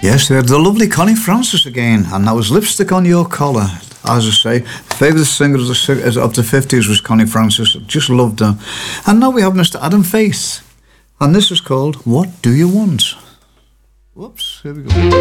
Yes, we had the lovely Connie Francis again, and that was Lipstick on Your Collar. As I say, favourite singer of the 50s was Connie Francis. Just loved her. And now we have Mr. Adam Faith, and this is called What Do You Want? Whoops, here we go.